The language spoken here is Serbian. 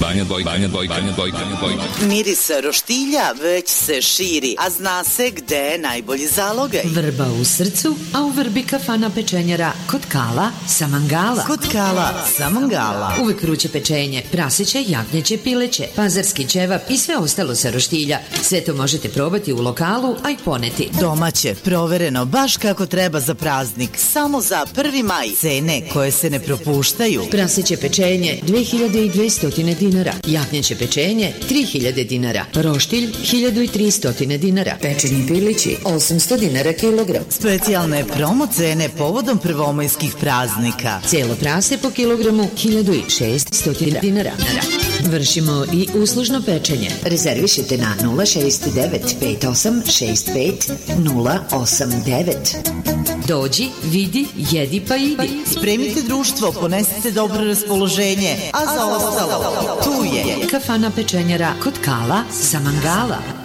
Miris roštilja već se širi, a zna se gde je najbolji zalogaj. Vrba u srcu, a u vrbi kafana pečenjara kod Kala sa Mangala. Kod Kala sa Mangala. Uvek vruće pečenje, prasiće, jagnjeće, pileće, pazarski ćevap i sve ostalo sa roštilja. Sve to možete probati u lokalu, a i poneti. Domaće, provereno, baš kako treba za praznik. Samo za 1. maj. Cene koje se ne propuštaju. Prasiće pečenje 2200 dinara, jagnjeće pečenje 3000 dinara, roštilj 1300 dinara, pečeni pilići 800 dinara kilogram. Specijalne promo cene povodom prvomajskih praznika. Cijelo prase po kilogramu 1600 dinara. Vršimo i uslužno pečenje. Rezervišite na 069 5865 089. Dođi, vidi, jedi pa idi. Spremite društvo, ponesite dobro raspoloženje, a za ostalo tu je kafana pečenjara kod Kala sa Mangala.